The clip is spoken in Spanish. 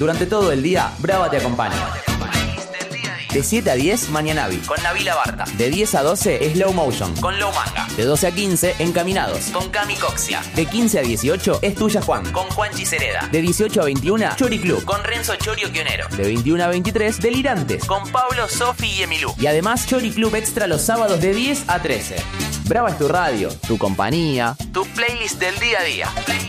Durante todo el día, Brava te acompaña. De 7 a 10, Mañanavi, con Nabila Barta. De 10 a 12, Slow Motion, con Low Manga. De 12 a 15, Encaminados, con Cami Coxia. De 15 a 18, Es Tuya Juan, con Juanchi Cereda. De 18 a 21, Chori Club, con Renzo Chorio Quionero. De 21 a 23, Delirantes, con Pablo, Sofi y Emilú. Y además, Chori Club Extra los sábados de 10 a 13. Brava es tu radio, tu compañía, tu playlist del día a día.